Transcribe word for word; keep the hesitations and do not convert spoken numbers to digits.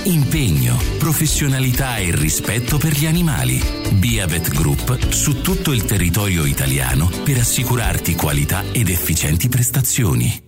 impegno, professionalità e rispetto per gli animali. Beavet Group su tutto il territorio italiano per assicurarti qualità ed efficienti prestazioni.